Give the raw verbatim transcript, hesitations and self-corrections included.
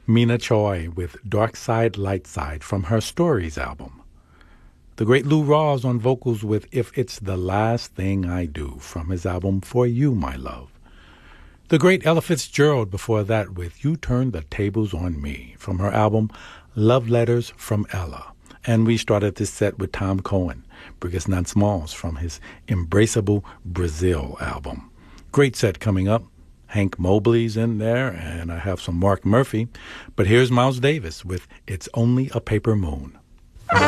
Mina Choi with Dark Side, Light Side from her Stories album. The great Lou Rawls on vocals with If It's the Last Thing I Do from his album For You, My Love. The great Ella Fitzgerald before that with You Turn the Tables on Me from her album Love Letters from Ella. And we started this set with Tom Cohen, Brigus Non Smalls from his Embraceable Brazil album. Great set coming up. Hank Mobley's in there, and I have some Mark Murphy. But here's Miles Davis with It's Only a Paper Moon.